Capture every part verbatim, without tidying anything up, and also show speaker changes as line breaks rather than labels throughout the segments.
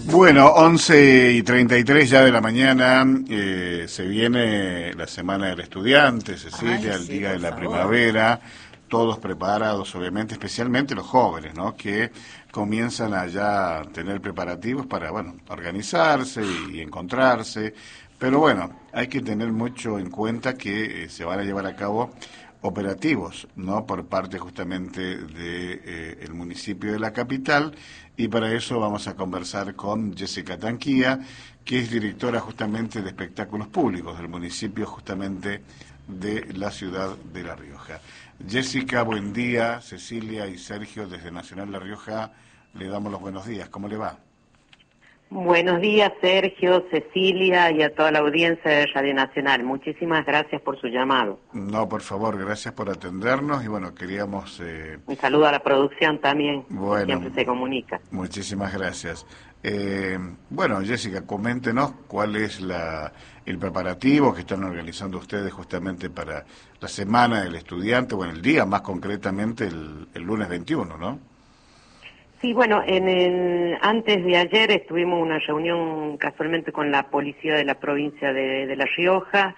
Bueno, once y treinta y tres ya de la mañana, eh, se viene la Semana del Estudiante, Cecilia,
Ay,
el
sí,
Día de
por
la
favor.
Primavera, todos preparados, obviamente, especialmente los jóvenes, ¿no? Que comienzan a ya tener preparativos para, bueno, organizarse y, y encontrarse, pero bueno, hay que tener mucho en cuenta que eh, se van a llevar a cabo operativos, ¿no? Por parte justamente de eh, el municipio de la capital, y para eso vamos a conversar con Jessica Tanquía, que es directora justamente de espectáculos públicos del municipio justamente de la ciudad de La Rioja. Jessica, buen día. Cecilia y Sergio desde Nacional La Rioja le damos los buenos días. ¿Cómo le va?
Buenos días, Sergio, Cecilia y a toda la audiencia de Radio Nacional. Muchísimas gracias por su llamado.
No, por favor, gracias por atendernos y bueno, queríamos... Eh,
Un saludo a la producción también, que
bueno,
siempre se comunica.
muchísimas gracias. Eh, bueno, Jessica, coméntenos cuál es la, el preparativo que están organizando ustedes justamente para la Semana del Estudiante, bueno, el día más concretamente el, el lunes veintiuno, ¿no?
Sí, bueno, en el, antes de ayer estuvimos en una reunión casualmente con la policía de la provincia de, de La Rioja,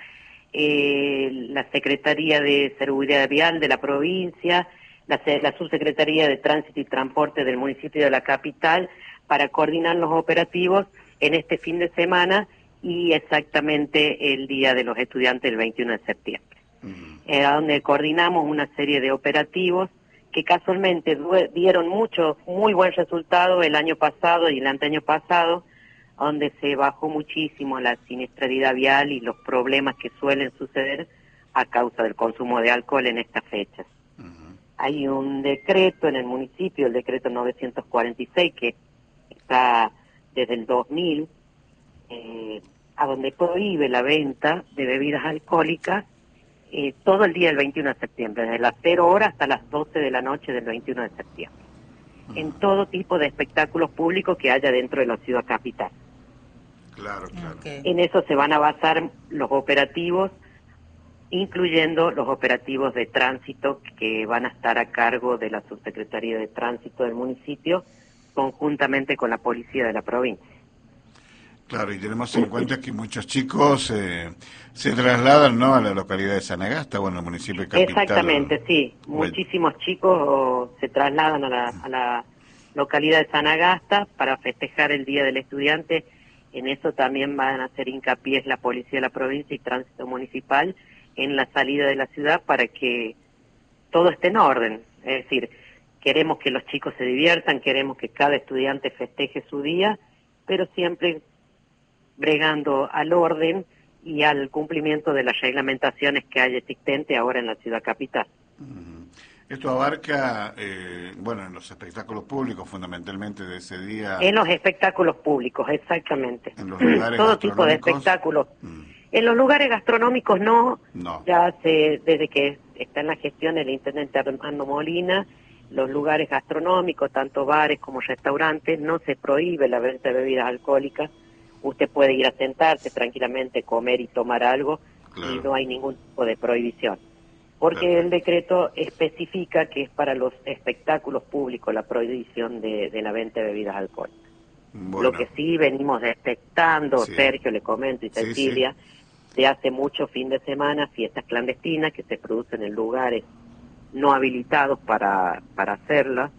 eh, la Secretaría de Seguridad Vial de la provincia, la, la Subsecretaría de Tránsito y Transporte del municipio de la capital, para coordinar los operativos en este fin de semana y exactamente el Día de los Estudiantes, el veintiuno de septiembre. Uh-huh. eh, donde coordinamos una serie de operativos que casualmente dieron mucho, muy buen resultado el año pasado y el anteaño pasado, donde se bajó muchísimo la siniestralidad vial y los problemas que suelen suceder a causa del consumo de alcohol en estas fechas. Uh-huh. Hay un decreto en el municipio, el decreto novecientos cuarenta y seis, que está desde el dos mil, eh, a donde prohíbe la venta de bebidas alcohólicas Eh, todo el día del veintiuno de septiembre, desde las cero horas hasta las doce de la noche del veintiuno de septiembre, uh-huh. en todo tipo de espectáculos públicos que haya dentro de la ciudad capital.
Claro, claro.
Okay. En eso se van a basar los operativos, incluyendo los operativos de tránsito que van a estar a cargo de la Subsecretaría de Tránsito del municipio, conjuntamente con la policía de la provincia.
Claro, y tenemos en cuenta que muchos chicos eh, se trasladan, ¿no?, a la localidad de Sanagasta, bueno, el municipio de capital.
Exactamente, sí. Bueno. Muchísimos chicos se trasladan a la, a la localidad de Sanagasta para festejar el Día del Estudiante. En eso también van a hacer hincapié la Policía de la Provincia y Tránsito Municipal en la salida de la ciudad para que todo esté en orden. Es decir, queremos que los chicos se diviertan, queremos que cada estudiante festeje su día, pero siempre bregando al orden y al cumplimiento de las reglamentaciones que hay existente ahora en la ciudad capital.
Uh-huh. Esto abarca, eh, bueno, en los espectáculos públicos fundamentalmente de ese día.
En los espectáculos públicos, exactamente.
En los lugares
todo tipo de espectáculos. Uh-huh. En los lugares gastronómicos no,
no.
Ya hace, desde que está en la gestión el intendente Armando Molina, los lugares gastronómicos, tanto bares como restaurantes, no se prohíbe la venta de bebidas alcohólicas. Usted puede ir a sentarse tranquilamente, comer y tomar algo, claro, y no hay ningún tipo de prohibición. Porque Perfecto. El decreto especifica que es para los espectáculos públicos la prohibición de, de la venta de bebidas alcohólicas. Bueno. Lo que sí venimos detectando, sí. Sergio, le comento, y Cecilia, sí, sí. de hace mucho fin de semana, fiestas clandestinas que se producen en lugares no habilitados para, para hacerlas,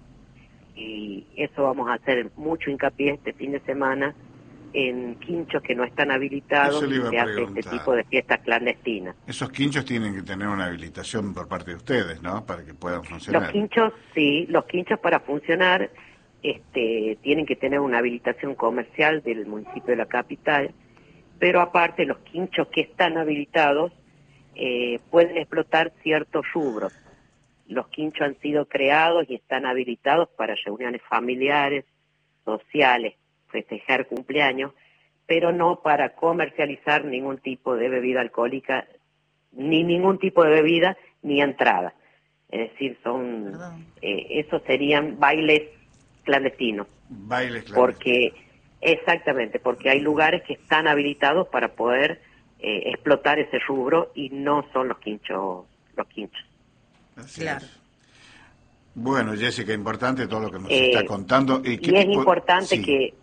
y eso vamos a hacer mucho hincapié este fin de semana en quinchos que no están habilitados y se hace este tipo de fiestas clandestinas.
Esos quinchos tienen que tener una habilitación por parte de ustedes, ¿no?, para que puedan funcionar.
Los quinchos, sí, los quinchos para funcionar este, tienen que tener una habilitación comercial del municipio de la capital, pero aparte los quinchos que están habilitados eh, pueden explotar ciertos rubros. Los quinchos han sido creados y están habilitados para reuniones familiares, sociales, festejar cumpleaños, pero no para comercializar ningún tipo de bebida alcohólica, ni ningún tipo de bebida, ni entrada. Es decir, son, eh, esos serían bailes clandestinos.
Bailes clandestinos.
Porque, exactamente, porque hay lugares que están habilitados para poder eh, explotar ese rubro y no son los quinchos, los quinchos.
Así claro. Es. Bueno, Jessica, importante todo lo que nos eh, está contando. ¿Y, qué
y es
tipo...
importante
sí.
que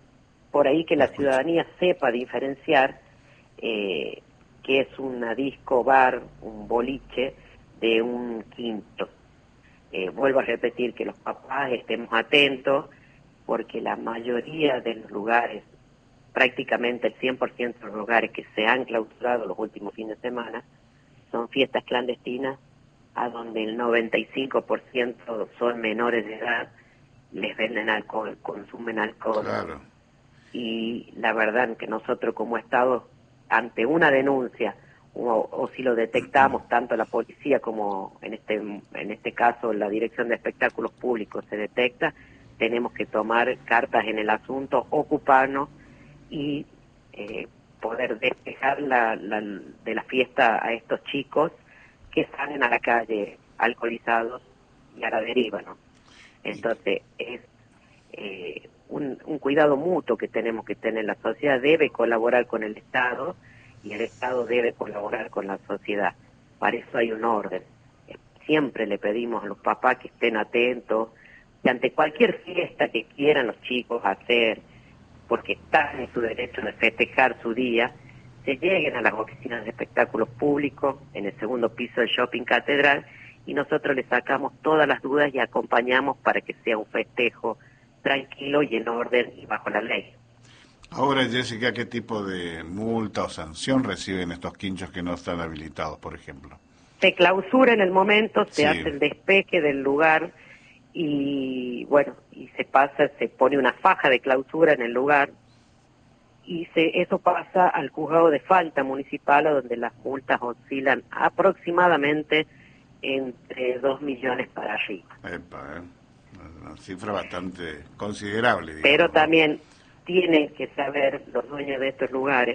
por ahí que la ciudadanía sepa diferenciar eh, qué es una disco, bar, un boliche de un quincho. Eh, vuelvo a repetir que los papás estemos atentos, porque la mayoría de los lugares, prácticamente el cien por ciento de los lugares que se han clausurado los últimos fines de semana, son fiestas clandestinas, a donde el noventa y cinco por ciento son menores de edad, les venden alcohol, consumen alcohol.
Claro.
Y la verdad que nosotros como Estado, ante una denuncia, o, o si lo detectamos, tanto la policía como en este, en este caso la Dirección de Espectáculos Públicos se detecta, tenemos que tomar cartas en el asunto, ocuparnos y eh, poder despejar la, la, de la fiesta a estos chicos que salen a la calle alcoholizados y a la deriva, ¿no? Entonces, es eh, un, un cuidado mutuo que tenemos que tener. La sociedad debe colaborar con el Estado y el Estado debe colaborar con la sociedad. Para eso hay un orden. Siempre le pedimos a los papás que estén atentos, que ante cualquier fiesta que quieran los chicos hacer, porque están en su derecho de festejar su día, se lleguen a las oficinas de espectáculos públicos, en el segundo piso del Shopping Catedral, y nosotros les sacamos todas las dudas y acompañamos para que sea un festejo tranquilo y en orden y bajo la ley.
Ahora, Jessica, ¿qué tipo de multa o sanción reciben estos quinchos que no están habilitados, por ejemplo?
Se clausura en el momento, se
Sí.
hace el despeje del lugar y, bueno, y se pasa, se pone una faja de clausura en el lugar, y se, eso pasa al juzgado de falta municipal, a donde las multas oscilan aproximadamente entre dos millones para arriba.
Epa, ¿eh? Una cifra bastante considerable, digamos.
Pero
¿no?
también tienen que saber los dueños de estos lugares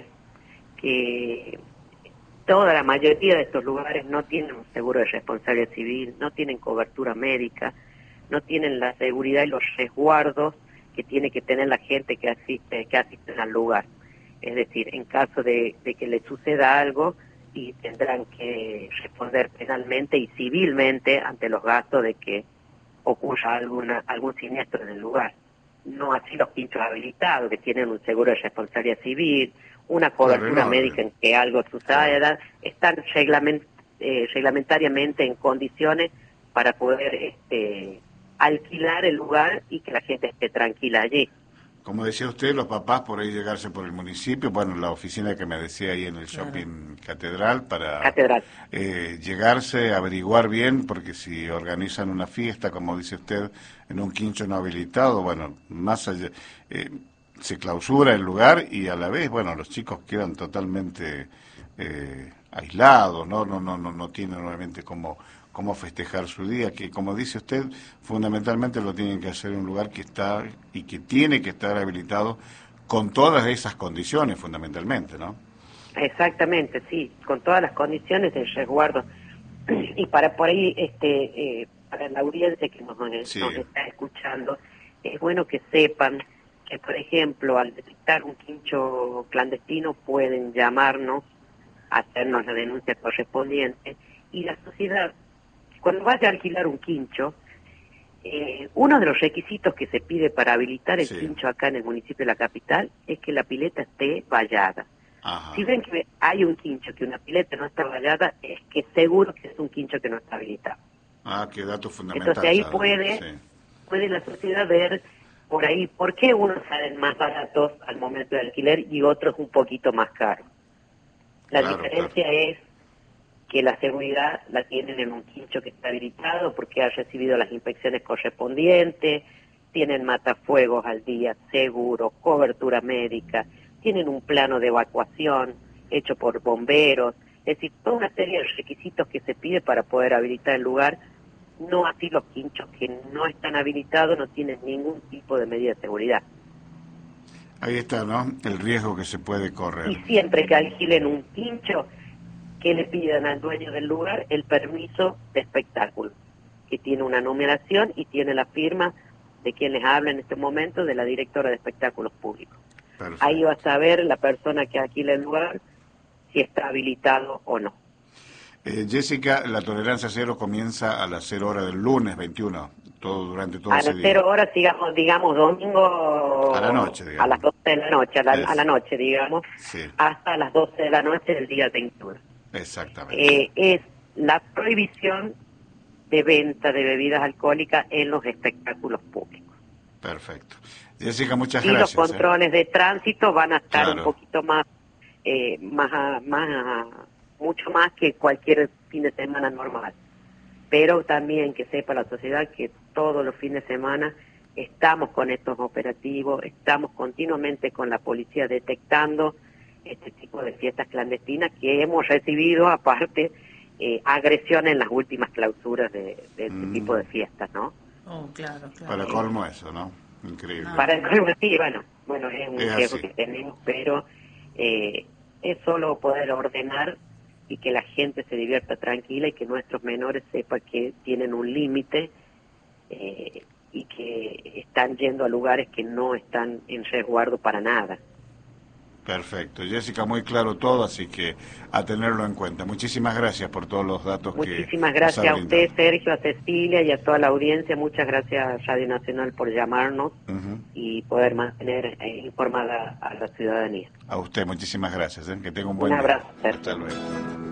que toda la mayoría de estos lugares no tienen un seguro de responsabilidad civil, no tienen cobertura médica, no tienen la seguridad y los resguardos que tiene que tener la gente que asiste, que asiste al lugar. Es decir, en caso de, de que le suceda algo, y tendrán que responder penalmente y civilmente ante los gastos de que ocurra alguna, algún siniestro en el lugar. No así los quinchos habilitados, que tienen un seguro de responsabilidad civil, una cobertura
Claro, no,
médica en que algo suceda, claro. Están reglament, eh, reglamentariamente en condiciones para poder este, alquilar el lugar y que la gente esté tranquila allí.
Como decía usted, los papás por ahí llegarse por el municipio, bueno, la oficina que me decía ahí en el
Claro.
Shopping Catedral, para
Catedral.
Eh, llegarse, averiguar bien, porque si organizan una fiesta, como dice usted, en un quincho no habilitado, bueno, más allá, eh, se clausura el lugar y a la vez, bueno, los chicos quedan totalmente eh, aislados, ¿no? No, no, no, no tienen nuevamente cómo cómo festejar su día, que como dice usted, fundamentalmente lo tienen que hacer en un lugar que está y que tiene que estar habilitado con todas esas condiciones, fundamentalmente, ¿no?
Exactamente, sí, con todas las condiciones de resguardo. Y para por ahí, este, eh, para la audiencia que nos,
Sí.
nos está escuchando, es bueno que sepan que, por ejemplo, al detectar un quincho clandestino pueden llamarnos, hacernos la denuncia correspondiente, y la sociedad, cuando vaya a alquilar un quincho, eh, uno de los requisitos que se pide para habilitar el
Sí.
quincho acá en el municipio de la capital es que la pileta esté vallada.
Ajá.
Si ven que hay un quincho, que una pileta no está vallada, es que seguro que es un quincho que no está habilitado.
Ah, qué dato fundamental.
Entonces ahí
¿sabes?
puede,
Sí.
puede la sociedad ver por ahí por qué unos salen más baratos al momento de alquiler y otros un poquito más caros. La
Claro,
diferencia
claro.
es que la seguridad la tienen en un quincho que está habilitado porque ha recibido las inspecciones correspondientes, tienen matafuegos al día, seguro, cobertura médica, tienen un plano de evacuación hecho por bomberos, es decir, toda una serie de requisitos que se pide para poder habilitar el lugar, no así los quinchos que no están habilitados, no tienen ningún tipo de medida de seguridad.
Ahí está, ¿no? El riesgo que se puede correr.
Y siempre que alquilen un quincho, que le pidan al dueño del lugar el permiso de espectáculo, que tiene una numeración y tiene la firma de quien les habla en este momento, de la directora de espectáculos públicos.
Perfecto.
Ahí va a saber la persona que alquila el lugar si está habilitado o no.
Eh, Jessica, la tolerancia cero comienza a las cero horas del lunes veintiuno. todo durante todo
A
ese
las
día.
cero horas, digamos, digamos domingo
A la noche, digamos.
a las doce de la noche, a la, a la noche, digamos,
sí.
hasta las doce de la noche del día de Ventura.
Exactamente.
Eh, es la prohibición de venta de bebidas alcohólicas en los espectáculos públicos.
Perfecto. Jessica, muchas
y
gracias.
Y los controles
¿eh?
de tránsito van a estar
claro.
un poquito más, eh, más, a, más a, mucho más que cualquier fin de semana normal. Pero también que sepa la sociedad que todos los fines de semana estamos con estos operativos, estamos continuamente con la policía detectando este tipo de fiestas clandestinas que hemos recibido, aparte, eh, agresión en las últimas clausuras de, de este mm. tipo de fiestas, ¿no?
Oh, claro, claro.
Para colmo eso, ¿no? Increíble.
Para el colmo sí, bueno, bueno, es un
es
riesgo
así.
que tenemos, pero eh, es solo poder ordenar y que la gente se divierta tranquila y que nuestros menores sepan que tienen un límite eh, y que están yendo a lugares que no están en resguardo para nada.
Perfecto. Jessica, muy claro todo, así que a tenerlo en cuenta. Muchísimas gracias por todos los datos
Muchísimas
que
Muchísimas gracias
nos ha
a usted, Sergio, a Cecilia y a toda la audiencia. Muchas gracias a Radio Nacional por llamarnos uh-huh. y poder mantener eh, informada a la ciudadanía.
A usted, muchísimas gracias. ¿eh? Que tenga un buen
un abrazo,
día.
Sergio.
Hasta luego.